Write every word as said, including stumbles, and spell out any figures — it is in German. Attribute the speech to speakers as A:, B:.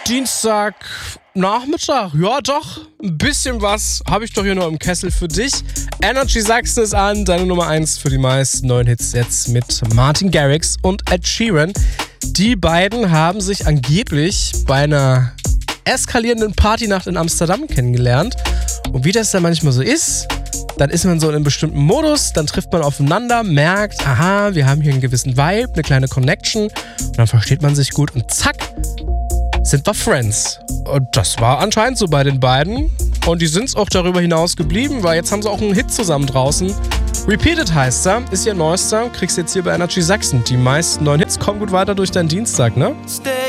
A: Dienstagnachmittag. Ja, doch. Ein bisschen was habe ich doch hier noch im Kessel für dich. Energy Sachsen ist an, deine Nummer eins für die meisten neuen Hits jetzt mit Martin Garrix und Ed Sheeran. Die beiden haben sich angeblich bei einer eskalierenden Partynacht in Amsterdam kennengelernt. Und wie das dann manchmal so ist, dann ist man so in einem bestimmten Modus, dann trifft man aufeinander, merkt, aha, wir haben hier einen gewissen Vibe, eine kleine Connection und dann versteht man sich gut und zack, sind wir Friends. Und das war anscheinend so bei den beiden und die sind es auch darüber hinaus geblieben, weil jetzt haben sie auch einen Hit zusammen draußen. Repeated heißt er, ist ihr neuester, kriegst jetzt hier bei Energy Sachsen. Die meisten neuen Hits kommen gut weiter durch deinen Dienstag, ne?
B: Stay